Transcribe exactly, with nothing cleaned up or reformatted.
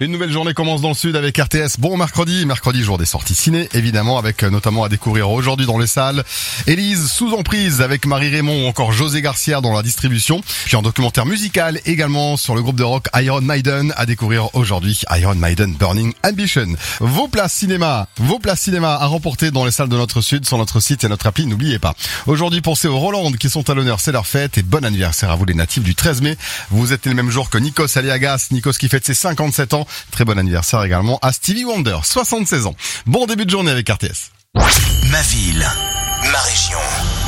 Une nouvelle journée commence dans le sud avec R T S. Bon mercredi, mercredi jour des sorties ciné, évidemment, avec notamment à découvrir aujourd'hui dans les salles Élise sous emprise avec Marie Raymond ou encore José Garcia dans la distribution. Puis un documentaire musical également sur le groupe de rock Iron Maiden à découvrir aujourd'hui, Iron Maiden Burning Ambition. Vos places cinéma, vos places cinéma à remporter dans les salles de notre sud sur notre site et notre appli, n'oubliez pas. Aujourd'hui, pensez aux Roland qui sont à l'honneur, c'est leur fête et bon anniversaire à vous les natifs du treize mai. Vous êtes le même jour que Nikos Aliagas, Nikos qui fête ses cinquante-sept ans. Très bon anniversaire également à Stevie Wonder, soixante-seize ans. Bon début de journée avec R T S. Ma ville, ma région.